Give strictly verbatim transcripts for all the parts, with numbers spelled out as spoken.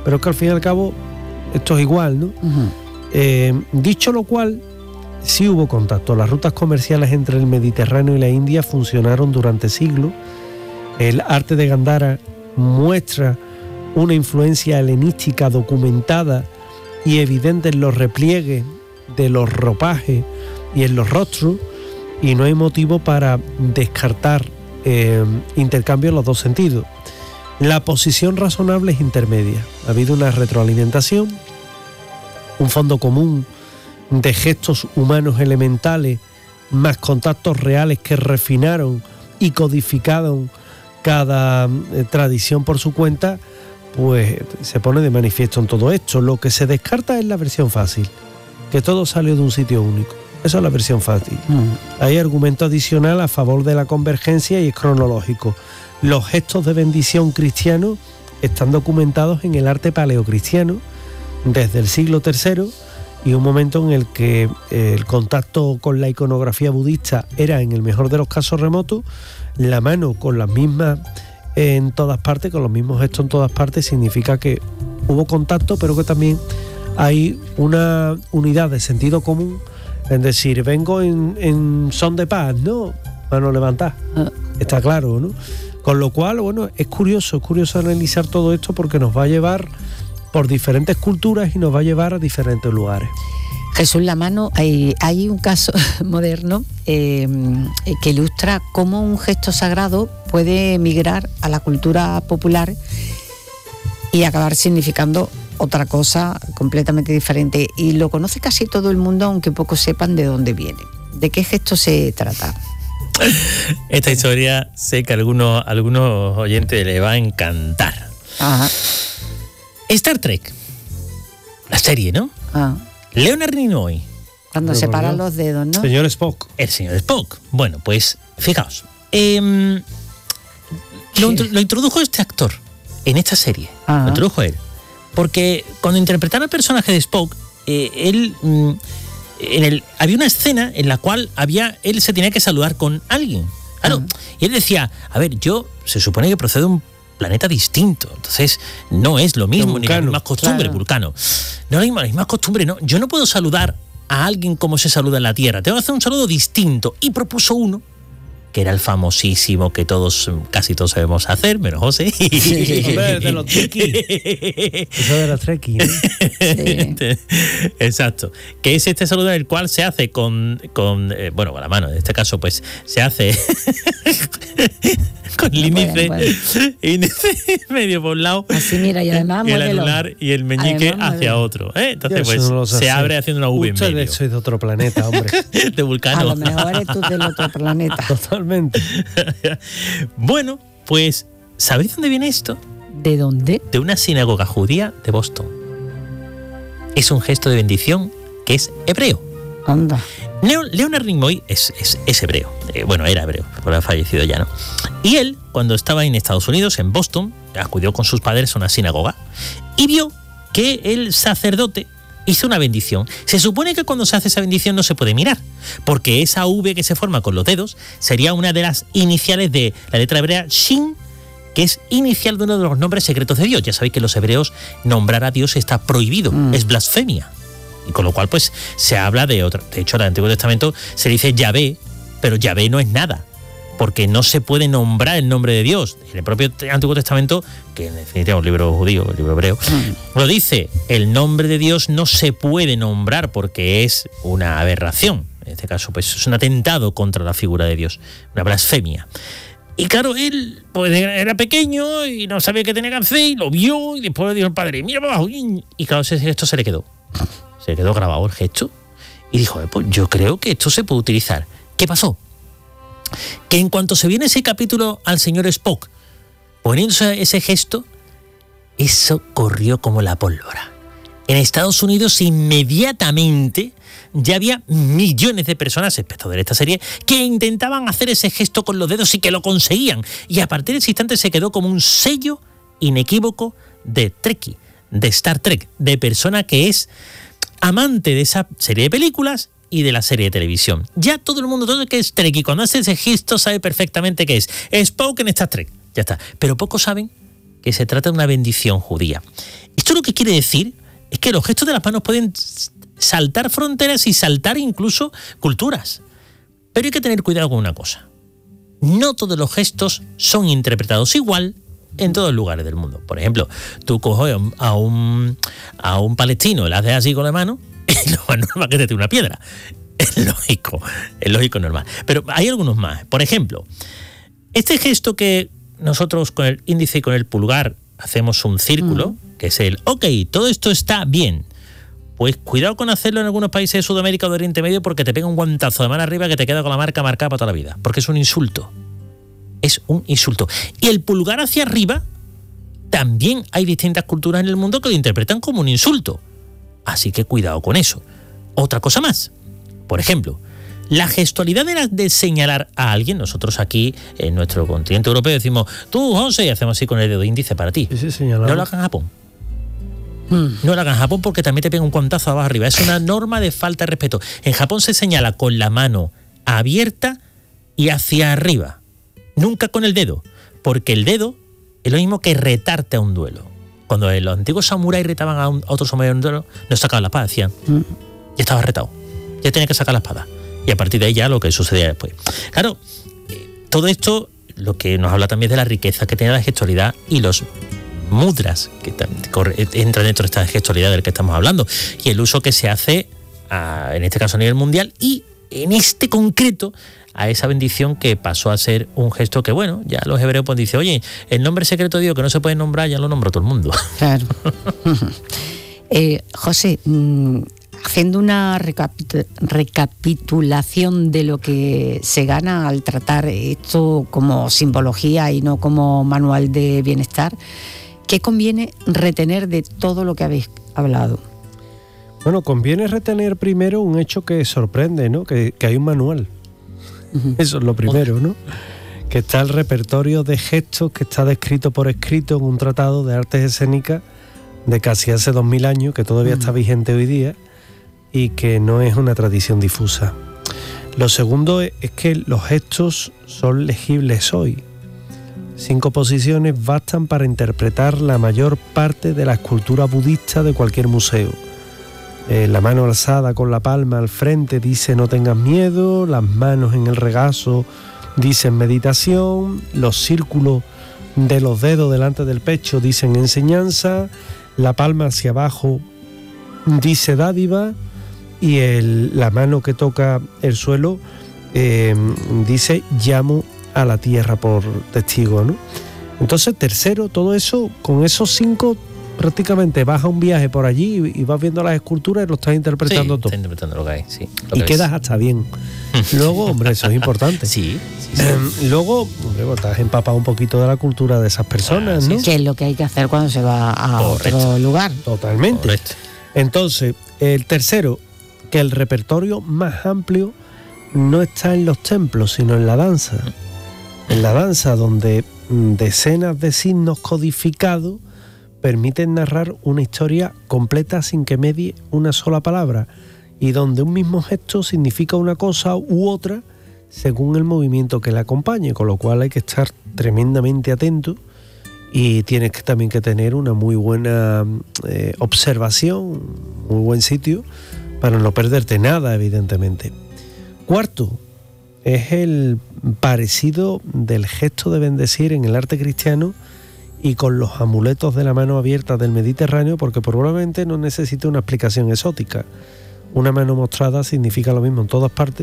pero es que al fin y al cabo esto es igual, ¿no? Uh-huh. Eh, dicho lo cual, sí hubo contacto. Las rutas comerciales entre el Mediterráneo y la India funcionaron durante siglos. El arte de Gandhara muestra una influencia helenística documentada y evidente en los repliegues de los ropajes y en los rostros, y no hay motivo para descartar eh, intercambio en los dos sentidos. La posición razonable es intermedia. Ha habido una retroalimentación, un fondo común de gestos humanos elementales, más contactos reales que refinaron y codificaron cada eh, tradición por su cuenta, pues se pone de manifiesto en todo esto. Lo que se descarta es la versión fácil, que todo salió de un sitio único. Esa es la versión fácil. Mm. Hay argumento adicional a favor de la convergencia y es cronológico. Los gestos de bendición cristianos están documentados en el arte paleocristiano desde el siglo tercero, y un momento en el que el contacto con la iconografía budista era en el mejor de los casos remoto. La mano con las mismas en todas partes, con los mismos gestos en todas partes, significa que hubo contacto, pero que también hay una unidad de sentido común, es decir, vengo en, en son de paz, ¿no? Mano levantada, está claro, ¿no? Con lo cual, bueno, es curioso, es curioso analizar todo esto, porque nos va a llevar por diferentes culturas y nos va a llevar a diferentes lugares. Jesús, la mano, hay, hay un caso moderno eh, que ilustra cómo un gesto sagrado puede migrar a la cultura popular y acabar significando otra cosa completamente diferente. Y lo conoce casi todo el mundo, aunque pocos sepan de dónde viene. ¿De qué gesto se trata? Esta historia sé que a algunos, algunos oyentes le va a encantar. Ajá. Star Trek, la serie, ¿no? Ah. Leonard Nimoy. Cuando Pero separa bueno, los dedos, ¿no? Señor Spock. El señor Spock. Bueno, pues fijaos. Eh, lo, lo introdujo este actor en esta serie. Ajá. Lo introdujo él. Porque cuando interpretaba el personaje de Spock, eh, él... Mm, en el, había una escena en la cual había él se tenía que saludar con alguien. Claro, uh-huh. Y él decía, a ver, yo se supone que procedo de un planeta distinto, entonces no es lo mismo, Vulcano, ni la misma costumbre, claro. Vulcano. No es la misma costumbre, no. Yo no puedo saludar a alguien como se saluda en la Tierra, tengo que hacer un saludo distinto. Y propuso uno, que era el famosísimo que todos, casi todos sabemos hacer, menos José. Sí, hombre, de los Trekkies. Eso de los Trekkies, ¿no? Sí. Exacto. Que es este saludo en el cual se hace con, con eh, bueno, con la mano. En este caso, pues, se hace con el índice, bueno, bueno. índice medio por un lado. Así, mira, y además el muévelo. anular y el meñique Además, hacia muévelo. otro. ¿eh? Entonces, Yo pues, no se abre haciendo una V en medio. Ustedes sois de otro planeta, hombre. De Vulcano. A lo mejor eres tú del otro planeta. Totalmente. Bueno, pues, ¿sabéis dónde viene esto? ¿De dónde? De una sinagoga judía de Boston. Es un gesto de bendición que es hebreo. Anda. Leo, Leonard Nimoy es, es, es hebreo. Eh, bueno, era hebreo, porque ha fallecido ya, ¿no? Y él, cuando estaba en Estados Unidos, en Boston, acudió con sus padres a una sinagoga y vio que el sacerdote hizo una bendición. Se supone que cuando se hace esa bendición no se puede mirar, porque esa V que se forma con los dedos sería una de las iniciales de la letra hebrea Shin, que es inicial de uno de los nombres secretos de Dios. Ya sabéis que los hebreos nombrar a Dios está prohibido, mm. es blasfemia. Y con lo cual, pues, se habla de otra. De hecho, en el Antiguo Testamento se dice Yahvé, pero Yahvé no es nada, porque no se puede nombrar el nombre de Dios. En el propio Antiguo Testamento, que en definitiva es un libro judío, el libro hebreo, mm. lo dice, el nombre de Dios no se puede nombrar porque es una aberración. En este caso, pues, es un atentado contra la figura de Dios, una blasfemia. Y claro, él pues, era pequeño y no sabía qué tenía que hacer, y lo vio, y después le dijo al padre, mira para abajo, y claro, esto se le quedó. Se le quedó grabado el gesto y dijo, eh, pues yo creo que esto se puede utilizar. ¿Qué pasó? Que en cuanto se viene ese capítulo al señor Spock poniéndose ese gesto, eso corrió como la pólvora. En Estados Unidos inmediatamente ya había millones de personas, espectadores de esta serie, que intentaban hacer ese gesto con los dedos y que lo conseguían. Y a partir de ese instante se quedó como un sello inequívoco de Trekkie, de Star Trek, de persona que es amante de esa serie de películas y de la serie de televisión. Ya todo el mundo, todo el que es Trekkie, cuando hace ese gesto sabe perfectamente qué es Spock en Star Trek. Ya está. Pero pocos saben que se trata de una bendición judía. Esto lo que quiere decir es que los gestos de las manos pueden saltar fronteras y saltar incluso culturas. Pero hay que tener cuidado con una cosa. No todos los gestos son interpretados igual en todos los lugares del mundo. Por ejemplo, tú coges a un, a un palestino y le haces así con la mano, y lo más normal que te tire una piedra. Es lógico, es lógico, normal. Pero hay algunos más. Por ejemplo, este gesto que nosotros con el índice y con el pulgar hacemos un círculo, mm. que es el ok, todo esto está bien. Pues cuidado con hacerlo en algunos países de Sudamérica o de Oriente Medio, porque te pega un guantazo de mano arriba que te queda con la marca marcada para toda la vida. Porque es un insulto. Es un insulto. Y el pulgar hacia arriba, también hay distintas culturas en el mundo que lo interpretan como un insulto. Así que cuidado con eso. Otra cosa más. Por ejemplo, la gestualidad de, la, de señalar a alguien. Nosotros aquí, en nuestro continente europeo, decimos, tú, José, y hacemos así con el dedo índice para ti. Sí, sí, no lo hagan en Japón. No lo hagan en Japón porque también te pega un guantazo abajo arriba. Es una norma de falta de respeto. En Japón se señala con la mano abierta y hacia arriba. Nunca con el dedo. Porque el dedo es lo mismo que retarte a un duelo. Cuando los antiguos samuráis retaban a, un, a otro samurái a un duelo, no sacaban la espada. Decían, ya estaba retado. Ya tenía que sacar la espada. Y a partir de ahí ya lo que sucedía después. Claro, todo esto lo que nos habla también de la riqueza que tiene la gestualidad y los mudras que entran dentro de esta gestualidad del que estamos hablando, y el uso que se hace a, en este caso a nivel mundial, y en este concreto a esa bendición que pasó a ser un gesto que, bueno, ya los hebreos pues dicen, oye, el nombre secreto de Dios que no se puede nombrar, ya lo nombró todo el mundo. Claro. eh, José, mmm, haciendo una recapit- recapitulación de lo que se gana al tratar esto como simbología y no como manual de bienestar, ¿qué conviene retener de todo lo que habéis hablado? Bueno, conviene retener primero un hecho que sorprende, ¿no? Que, que hay un manual. Uh-huh. Eso es lo primero, ¿no? Que está el repertorio de gestos que está descrito por escrito en un tratado de artes escénicas de casi hace dos mil años, que todavía uh-huh. está vigente hoy día y que no es una tradición difusa. Lo segundo es, es que los gestos son legibles hoy. Cinco posiciones bastan para interpretar la mayor parte de la escultura budista de cualquier museo. Eh, la mano alzada con la palma al frente dice no tengas miedo, las manos en el regazo dicen meditación, los círculos de los dedos delante del pecho dicen enseñanza, la palma hacia abajo dice dádiva y el, la mano que toca el suelo eh, dice llamo a la tierra por testigo, ¿no? Entonces, tercero, todo eso, con esos cinco, prácticamente vas a un viaje por allí y vas viendo las esculturas y lo estás interpretando sí, todo. Estás interpretando lo que hay, sí. Lo y que quedas ves. hasta bien. Luego, hombre, eso es importante. Sí, sí, sí. Eh, luego, hombre, pues, estás empapado un poquito de la cultura de esas personas, ah, ¿no? Sí, que es lo que hay que hacer cuando se va a Correcto. Otro lugar. Totalmente. Correcto. Entonces, el tercero, que el repertorio más amplio no está en los templos, sino en la danza. En la danza, donde decenas de signos codificados permiten narrar una historia completa sin que medie una sola palabra, y donde un mismo gesto significa una cosa u otra según el movimiento que le acompañe, con lo cual hay que estar tremendamente atento y tienes que también que tener una muy buena eh, observación, muy buen sitio para no perderte nada, evidentemente. Cuarto, es el parecido del gesto de bendecir en el arte cristiano y con los amuletos de la mano abierta del Mediterráneo, porque probablemente no necesite una explicación exótica. Una mano mostrada significa lo mismo en todas partes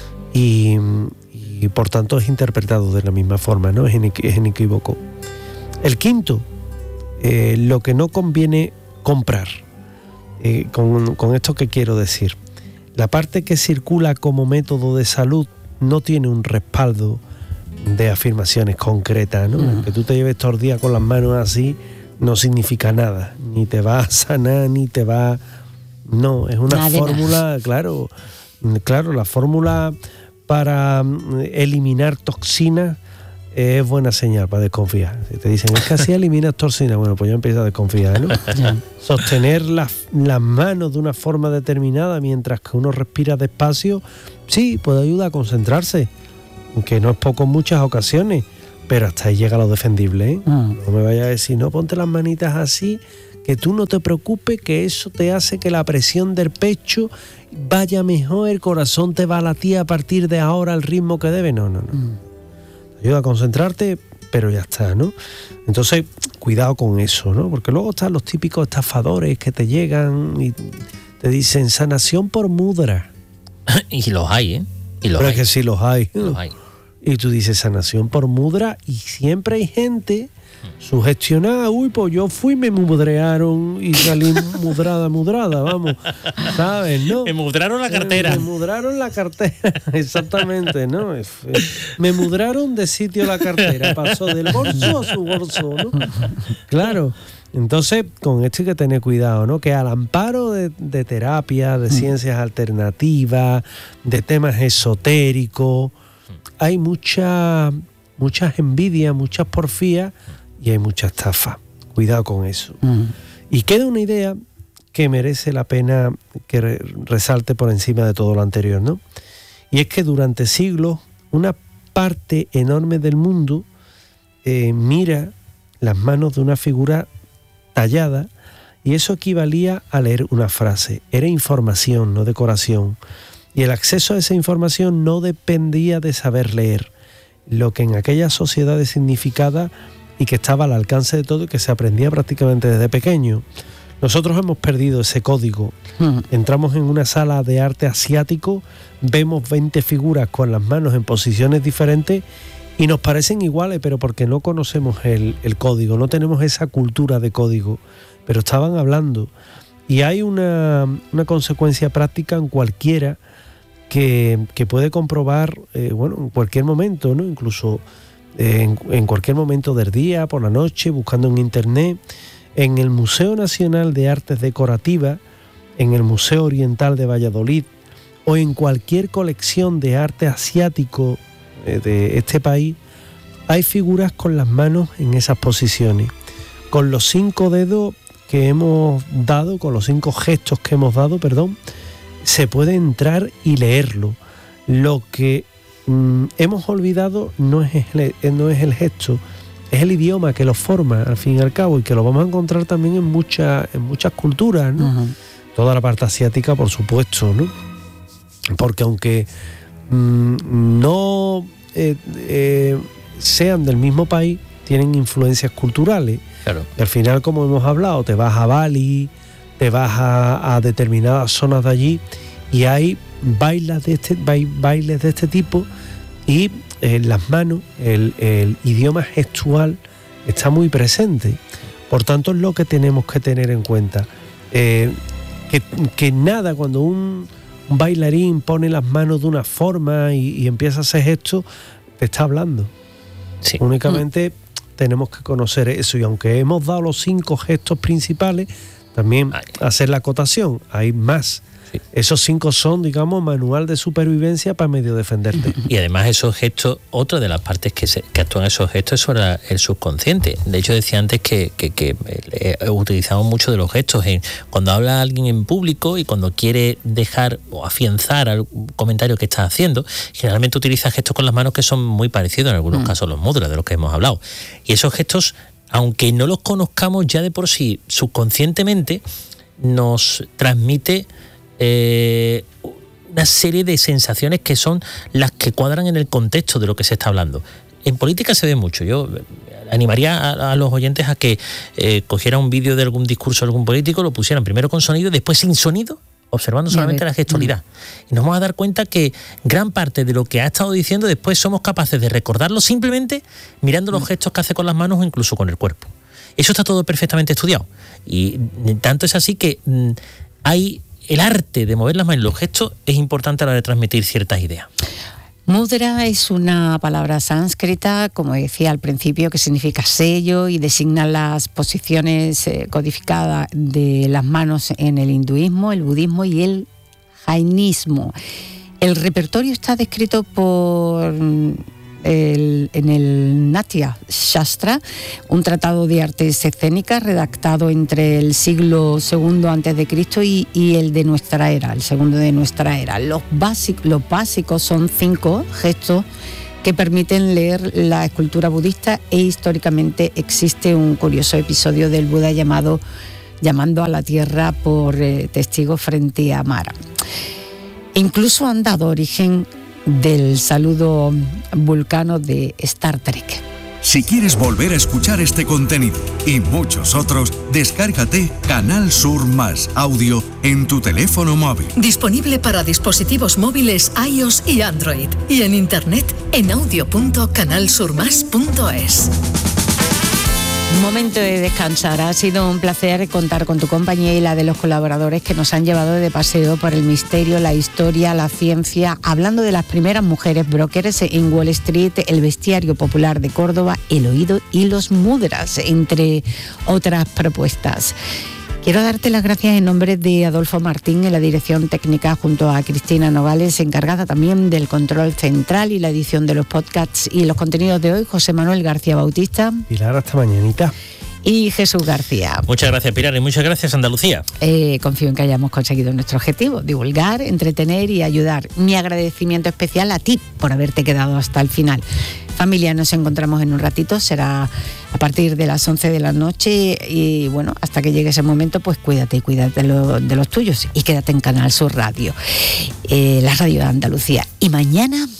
y, y por tanto es interpretado de la misma forma, ¿no? Es, inequ- es inequívoco. El quinto, eh, lo que no conviene comprar. Eh, con, con esto que quiero decir, la parte que circula como método de salud no tiene un respaldo de afirmaciones concretas, ¿no? Mm. Que tú te lleves todo el día con las manos así no significa nada, ni te va a sanar, ni te va... No, es una nada fórmula, claro, claro, la fórmula para eliminar toxinas es buena señal para desconfiar. Si te dicen, es que así eliminas toxinas, bueno, pues ya empieza a desconfiar, ¿no? Sostener las, las manos de una forma determinada mientras que uno respira despacio, sí, puede ayudar a concentrarse, que no es poco en muchas ocasiones, pero hasta ahí llega lo defendible, ¿eh? Mm. No me vayas a decir, no, ponte las manitas así, que tú no te preocupes, que eso te hace que la presión del pecho vaya mejor, el corazón te va a latir a partir de ahora al ritmo que debe. No, no, no. Mm. Te ayuda a concentrarte, pero ya está, ¿no? Entonces, cuidado con eso, ¿no? Porque luego están los típicos estafadores que te llegan y te dicen sanación por mudra. Y los hay, ¿eh? Y los Pero hay. es que sí los hay. Los hay. Y tú dices sanación por mudra y siempre hay gente sugestionada. Uy, pues yo fui, me mudrearon y salí mudrada, mudrada, vamos. ¿Sabes, no? Me mudraron la cartera. Eh, me mudraron la cartera, exactamente, ¿no? Es- es- Me mudraron de sitio la cartera, pasó del bolso a su bolso, ¿no? Claro. Entonces, con esto hay que tener cuidado, ¿no? Que al amparo de, de terapia, de ciencias alternativas, de temas esotéricos, hay mucha, muchas envidias, muchas porfías y hay mucha estafa. Cuidado con eso. Mm. Y queda una idea que merece la pena que re- resalte por encima de todo lo anterior, ¿no? Y es que durante siglos una parte enorme del mundo eh, mira las manos de una figura tallada y eso equivalía a leer una frase. Era información, no decoración. Y el acceso a esa información no dependía de saber leer, lo que en aquellas sociedades significaba y que estaba al alcance de todo y que se aprendía prácticamente desde pequeño. Nosotros hemos perdido ese código. Mm. Entramos en una sala de arte asiático, vemos veinte figuras con las manos en posiciones diferentes y nos parecen iguales, pero porque no conocemos el, el código, no tenemos esa cultura de código. Pero estaban hablando. Y hay una, una consecuencia práctica en cualquiera que, que puede comprobar, eh, bueno, en cualquier momento, ¿no? Incluso eh, en, en cualquier momento del día, por la noche, buscando en internet. En el Museo Nacional de Artes Decorativas, en el Museo Oriental de Valladolid o en cualquier colección de arte asiático eh, de este país, hay figuras con las manos en esas posiciones, con los cinco dedos que hemos dado, con los cinco gestos que hemos dado, perdón, se puede entrar y leerlo. Lo que mm, hemos olvidado no es, el, no es el gesto, es el idioma que lo forma al fin y al cabo y que lo vamos a encontrar también en, mucha, en muchas culturas, ¿no? Ujú. Toda la parte asiática, por supuesto, ¿no? Porque aunque mmm, no eh, eh, sean del mismo país, tienen influencias culturales. Claro. Y al final, como hemos hablado, te vas a Bali, te vas a, a determinadas zonas de allí y hay bailes de este, bailes de este tipo y en las manos el, el idioma gestual está muy presente. Por tanto, es lo que tenemos que tener en cuenta. Eh, que, que nada, cuando un, un bailarín pone las manos de una forma y, y empieza a hacer gestos, te está hablando. Sí. Únicamente mm. tenemos que conocer eso y aunque hemos dado los cinco gestos principales, también Ay. hacer la acotación, hay más. Sí. Esos cinco son, digamos, manual de supervivencia para medio defenderte. Y además esos gestos, otra de las partes que, se, que actúan esos gestos es sobre el subconsciente. De hecho decía antes que, que, que eh, utilizamos mucho de los gestos en, cuando habla alguien en público y cuando quiere dejar o afianzar algún comentario que está haciendo, generalmente utiliza gestos con las manos que son muy parecidos, en algunos mm. casos los mudras de los que hemos hablado. Y esos gestos, aunque no los conozcamos ya de por sí, subconscientemente nos transmite Eh, una serie de sensaciones que son las que cuadran en el contexto de lo que se está hablando. En política se ve mucho. Yo animaría a, a los oyentes a que eh, cogieran un vídeo de algún discurso de algún político, lo pusieran primero con sonido y después sin sonido, observando solamente la gestualidad. Y nos vamos a dar cuenta que gran parte de lo que ha estado diciendo después somos capaces de recordarlo simplemente mirando los gestos que hace con las manos o incluso con el cuerpo. Eso está todo perfectamente estudiado. Y tanto es así que mmm, hay... El arte de mover las manos y los gestos es importante a la hora de transmitir ciertas ideas. Mudra es una palabra sánscrita, como decía al principio, que significa sello y designa las posiciones eh, codificadas de las manos en el hinduismo, el budismo y el jainismo. El repertorio está descrito por... El, en el Natya Shastra, un tratado de artes escénicas redactado entre el siglo segundo antes de Cristo y, y el de nuestra era, el segundo de nuestra era. Los básicos, los básicos son cinco gestos que permiten leer la escultura budista, e históricamente existe un curioso episodio del Buda llamado llamando a la tierra por eh, testigo frente a Mara. Incluso han dado origen del saludo vulcano de Star Trek. Si quieres volver a escuchar este contenido y muchos otros, descárgate Canal Sur Más Audio en tu teléfono móvil. Disponible para dispositivos móviles iOS y Android. Y en internet en audio punto canal sur más punto es. Momento de descansar. Ha sido un placer contar con tu compañía y la de los colaboradores que nos han llevado de paseo por el misterio, la historia, la ciencia, hablando de las primeras mujeres brokers en Wall Street, el bestiario popular de Córdoba, el oído y los mudras, entre otras propuestas. Quiero darte las gracias en nombre de Adolfo Martín en la dirección técnica, junto a Cristina Nogales, encargada también del control central y la edición de los podcasts y los contenidos de hoy, José Manuel García Bautista. Pilar, hasta mañanita. Y Jesús García. Muchas gracias, Pilar, y muchas gracias, Andalucía. Eh, confío en que hayamos conseguido nuestro objetivo, divulgar, entretener y ayudar. Mi agradecimiento especial a ti por haberte quedado hasta el final. Familia, nos encontramos en un ratito, será a partir de las once de la noche y bueno, hasta que llegue ese momento, pues cuídate y cuídate de, lo, de los tuyos y quédate en Canal Sur Radio, eh, la radio de Andalucía. Y mañana